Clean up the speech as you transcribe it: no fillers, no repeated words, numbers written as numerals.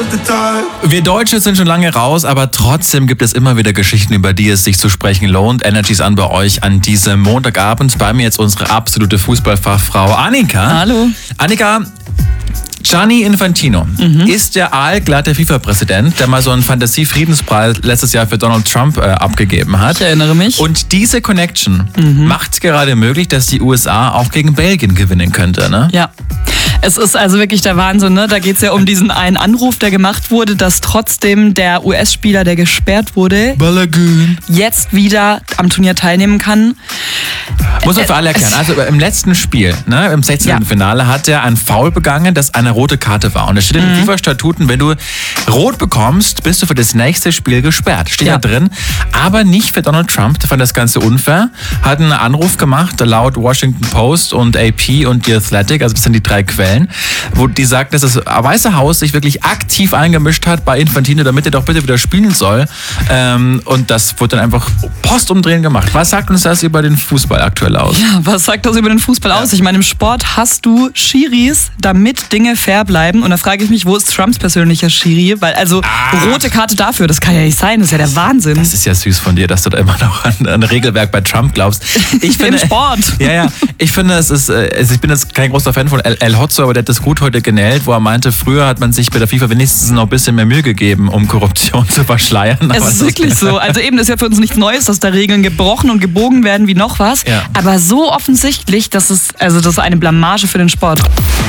Wir Deutsche sind schon lange raus, aber trotzdem gibt es immer wieder Geschichten, über die es sich zu sprechen lohnt. Energies an bei euch an diesem Montagabend. Bei mir jetzt unsere absolute Fußballfachfrau Annika. Hallo. Annika, Gianni Infantino ist der aalglatte FIFA-Präsident, der mal so einen Fantasie-Friedenspreis letztes Jahr für Donald Trump abgegeben hat. Ich erinnere mich. Und diese Connection macht es gerade möglich, dass die USA auch gegen Belgien gewinnen könnte, ne? Ja. Es ist also wirklich der Wahnsinn, ne? Da geht es ja um diesen einen Anruf, der gemacht wurde, dass trotzdem der US-Spieler, der gesperrt wurde, Balagun, jetzt wieder am Turnier teilnehmen kann. muss man für alle erklären. Also im letzten Spiel, ne, im 16. Finale, hat er ein Foul begangen, das eine rote Karte war. Und es steht in den FIFA-Statuten, wenn du rot bekommst, bist du für das nächste Spiel gesperrt. Steht da drin. Aber nicht für Donald Trump. Der fand das Ganze unfair. Hat einen Anruf gemacht, laut Washington Post und AP und The Athletic, also das sind die drei Quellen, wo die sagten, dass das Weiße Haus sich wirklich aktiv eingemischt hat bei Infantino, damit er doch bitte wieder spielen soll. Und das wurde dann einfach postumdrehen gemacht. Was sagt uns das über den Fußball aktuell aus? Ja, was sagt das über den Fußball aus? Ich meine, im Sport hast du Schiris, damit Dinge fair bleiben. Und da frage ich mich, wo ist Trumps persönlicher Schiri? Weil rote Karte dafür, das kann ja nicht sein. Das ist ja der Wahnsinn. Das ist ja süß von dir, dass du da immer noch an ein Regelwerk bei Trump glaubst. Ich finde, im Sport. Ja. Ich finde, es ist, also ich bin jetzt kein großer Fan von El Hotzo, aber der hat das gut heute genäht, wo er meinte, früher hat man sich bei der FIFA wenigstens noch ein bisschen mehr Mühe gegeben, um Korruption zu verschleiern. Es ist wirklich so. Also eben, das ist ja für uns nichts Neues, dass da Regeln gebrochen und gebogen werden wie noch was. Ja. Aber so offensichtlich, das ist eine Blamage für den Sport.